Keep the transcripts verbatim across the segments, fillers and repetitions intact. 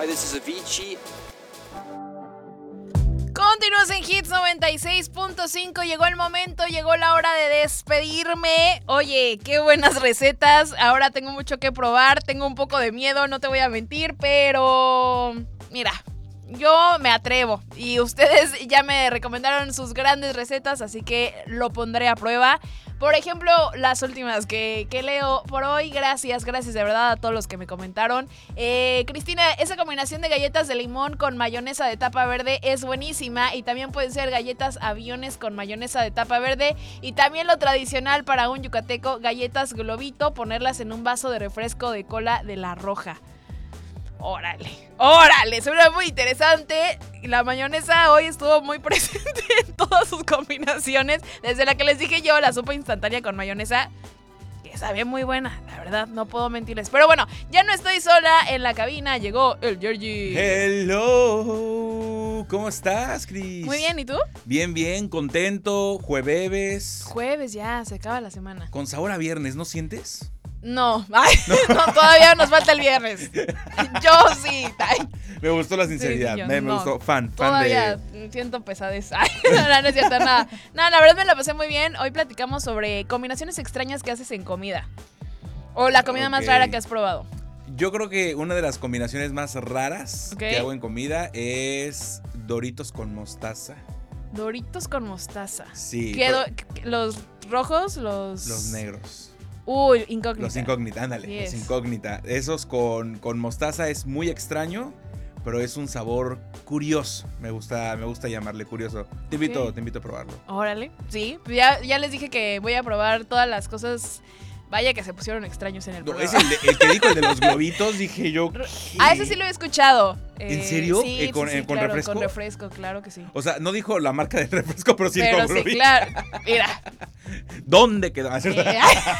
Hi, this is Avicii. Continúas en Hits noventa y seis punto cinco. Llegó el momento, llegó la hora de despedirme. Oye, qué buenas recetas. Ahora tengo mucho que probar. Tengo un poco de miedo, no te voy a mentir, pero mira, yo me atrevo. Y ustedes ya me recomendaron sus grandes recetas, así que lo pondré a prueba. Por ejemplo, las últimas que, que leo por hoy. Gracias, gracias de verdad a todos los que me comentaron. Eh, Cristina, esa combinación de galletas de limón con mayonesa de tapa verde es buenísima. Y también pueden ser galletas aviones con mayonesa de tapa verde. Y también lo tradicional para un yucateco, galletas globito, ponerlas en un vaso de refresco de cola de la roja. Órale, órale, suena muy interesante. La mayonesa hoy estuvo muy presente en todas sus combinaciones. Desde la que les dije yo, la sopa instantánea con mayonesa, que sabía muy buena, la verdad, no puedo mentirles. Pero bueno, ya no estoy sola en la cabina, llegó el Georgie. Hello, ¿cómo estás, Cris? Muy bien, ¿y tú? Bien, bien, contento, jueves. Jueves ya, se acaba la semana. Con sabor a viernes, ¿no sientes? No, ay, no. no, todavía nos falta el viernes. Yo sí. Ay. Me gustó la sinceridad, sí, sí, me, me no, gustó, fan, fan todavía de... siento pesadez. Ay, no, no es cierto, nada. No, la verdad me la pasé muy bien. Hoy platicamos sobre combinaciones extrañas que haces en comida. O la comida okay. más rara que has probado. Yo creo que una de las combinaciones más raras okay. que hago en comida es Doritos con mostaza. Doritos con mostaza. Sí. ¿Qué do- ¿Los rojos? Los... Los negros. Uy, incógnita. Los incógnita, ándale, yes. Los incógnita. Esos con, con mostaza es muy extraño, pero es un sabor curioso. Me gusta, me gusta llamarle curioso. Te invito, okay. te invito a probarlo. Órale, sí. Ya, ya les dije que voy a probar todas las cosas. Vaya que se pusieron extraños en el programa. No, es el, de, el que dijo el de los globitos, dije yo. ¿Qué? Ah, ese sí lo he escuchado. ¿En serio? Sí, eh, con, sí, sí, eh, ¿con claro, refresco? Con refresco, claro que sí. O sea, no dijo la marca del refresco, pero sí pero con sí, globitos. claro. Mira. ¿Dónde quedó? Eh,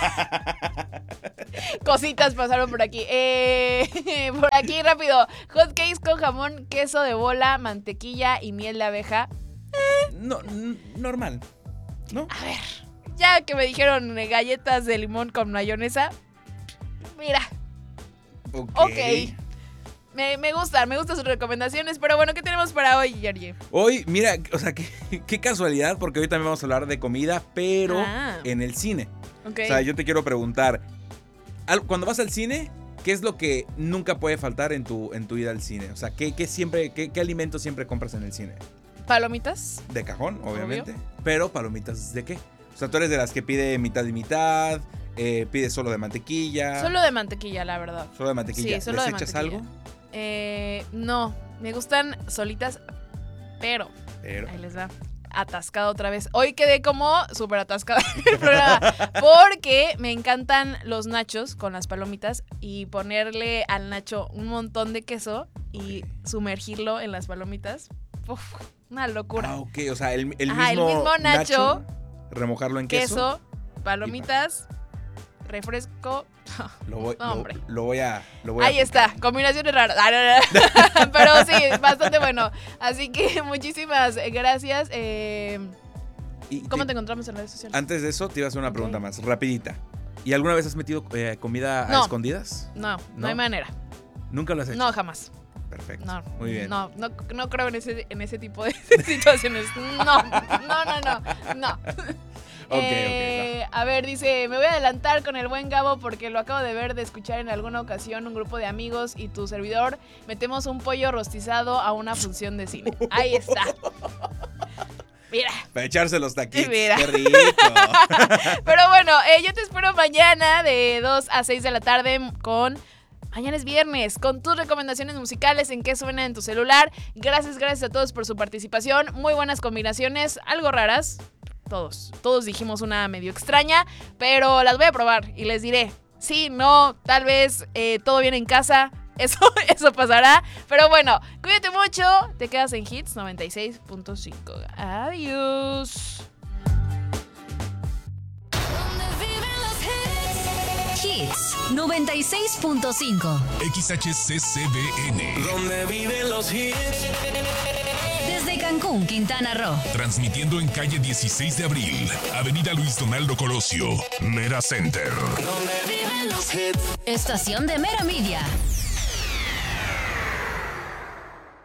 Cositas pasaron por aquí. Eh, por aquí rápido. Hot cakes con jamón, queso de bola, mantequilla y miel de abeja. Eh. No, n- normal. ¿No? A ver. Ya que me dijeron galletas de limón con mayonesa. Mira. Ok. Ok. Me, me gustan, me gustan sus recomendaciones. Pero bueno, ¿qué tenemos para hoy, Georgie? Hoy, mira, o sea, qué, qué casualidad, porque hoy también vamos a hablar de comida, pero ah. en el cine. Okay. O sea, yo te quiero preguntar, cuando vas al cine, ¿qué es lo que nunca puede faltar en tu, en tu ida al cine? O sea, ¿qué, qué, siempre, qué, qué alimentos siempre compras en el cine? ¿Palomitas? De cajón, obviamente. Obvio. Pero, ¿palomitas de qué? O sea, tú eres de las que pide mitad y mitad, eh, pide solo de mantequilla. Solo de mantequilla, la verdad. Solo de mantequilla. Sí, solo ¿Les de echas mantequilla. algo? Eh, no, me gustan solitas, pero, pero. ahí les va. Atascada otra vez. Hoy quedé como súper atascada en el programa porque me encantan los nachos con las palomitas y ponerle al nacho un montón de queso y okay. sumergirlo en las palomitas. Uf, una locura. Ah, ok, o sea, el, el, Ajá, mismo, el mismo nacho, nacho, remojarlo en queso. Queso, palomitas, refresco. Lo voy, no, hombre. Lo, lo voy a... Lo voy Ahí a está, combinaciones raras. Ah, no, no. Pero sí, bastante bueno. Así que muchísimas gracias. Eh, y ¿Cómo te, te encontramos en redes sociales? Antes de eso, te iba a hacer una okay. pregunta más, rapidita. ¿Y alguna vez has metido eh, comida no. a escondidas? No, no, no hay manera. ¿Nunca lo has hecho? No, jamás. Perfecto. No, muy bien. No, no, no creo en ese, en ese tipo de situaciones. No, no, no, no, no. Ok, eh, ok. No. A ver, dice, me voy a adelantar con el buen Gabo porque lo acabo de ver, de escuchar en alguna ocasión un grupo de amigos y tu servidor metemos un pollo rostizado a una función de cine. Ahí está. Mira. Para echarse los taquitos. Mira. Qué rico. Pero bueno, eh, yo te espero mañana de dos a seis de la tarde con... Mañana es viernes, con tus recomendaciones musicales en qué suena en tu celular. Gracias, gracias a todos por su participación. Muy buenas combinaciones, algo raras. Todos, todos dijimos una medio extraña, pero las voy a probar y les diré. Sí, no, tal vez eh, todo bien en casa. Eso, eso pasará. Pero bueno, cuídate mucho. Te quedas en Hits noventa y seis punto cinco. Adiós. Hits noventa y seis punto cinco. X H C C B N. Donde viven los hits. Desde Cancún, Quintana Roo. Transmitiendo en calle dieciséis de abril, Avenida Luis Donaldo Colosio, Mera Center. Donde viven los hits. Estación de Mera Media.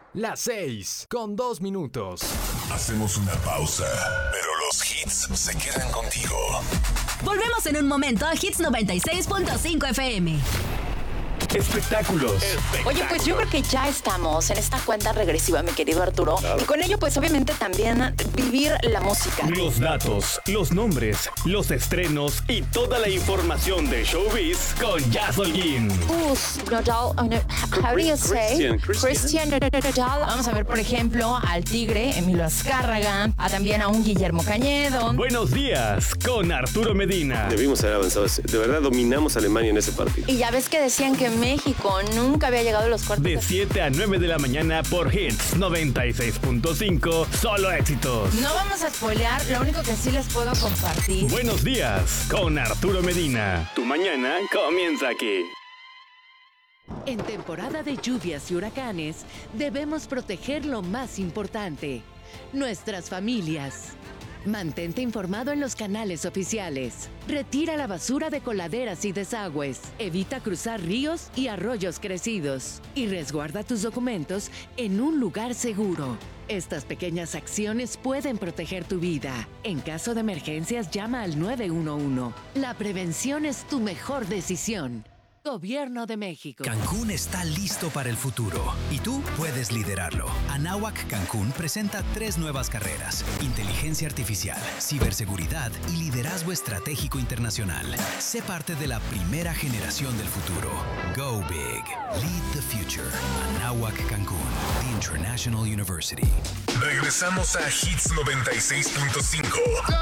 Las seis con dos minutos. Hacemos una pausa, pero los hits se quedan contigo. Volvemos en un momento a Hits noventa y seis punto cinco F M. Espectáculos. Oye, pues yo creo que ya estamos en esta cuenta regresiva, mi querido Arturo. Claro. Y con ello, pues obviamente también vivir la música. Los datos, los nombres, los estrenos y toda la información de Showbiz con Jazz Holguín. Uf, Nadal, uh, no, how do you say? Christian Nadal. Vamos a ver, por ejemplo, al Tigre, Emilio Azcárraga, a también a un Guillermo Cañedo. Buenos días con Arturo Medina. Debimos haber avanzado. De verdad dominamos a Alemania en ese partido. Y ya ves que decían que México nunca había llegado a los cuartos. De siete a nueve de la mañana por Hits noventa y seis punto cinco, solo éxitos. No vamos a spoilear, lo único que sí les puedo compartir. Buenos días con Arturo Medina. Tu mañana comienza aquí. En temporada de lluvias y huracanes, debemos proteger lo más importante, nuestras familias. Mantente informado en los canales oficiales. Retira la basura de coladeras y desagües. Evita cruzar ríos y arroyos crecidos. Y resguarda tus documentos en un lugar seguro. Estas pequeñas acciones pueden proteger tu vida. En caso de emergencias, llama al nueve uno uno. La prevención es tu mejor decisión. Gobierno de México. Cancún está listo para el futuro y tú puedes liderarlo. Anáhuac Cancún presenta tres nuevas carreras: inteligencia artificial, ciberseguridad y liderazgo estratégico internacional. Sé parte de la primera generación del futuro. Go big. Lead the future. Anáhuac Cancún, the International University. Regresamos a Hits noventa y seis punto cinco.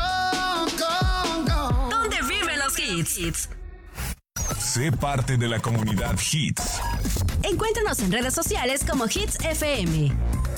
¿Dónde viven los hits? Sé parte de la comunidad Hits. Encuéntranos en redes sociales como Hits F M.